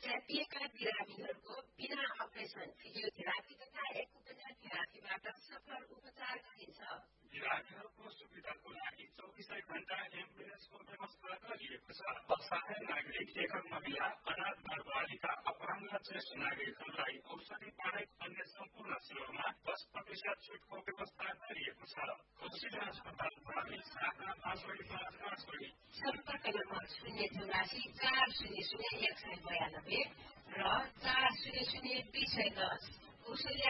च्यापिएका बिरामीहरूको बिना operation physiotherapy तथा एक्युपेन्चर थेरापीबाट सफल उपचार गरिन्छ। बिरामीहरूको सुविधाको लागि 24 घण्टा एम्बुलेन्सको व्यवस्था गरिएको छ। असहाय नागरिक, लेखक महिला, अनाथ बालबालिका, अपराङ्ग ज्येष्ठ नागरिकहरूलाई औषधि बाहेक अन्य सम्पूर्ण सेवामा 10% छुटको व्यवस्था गरिएको छ। कोसिला अस्पताल प्राली शाखा 5/5 सम्पर्क नम्बर 084 400 192 र 400 2010।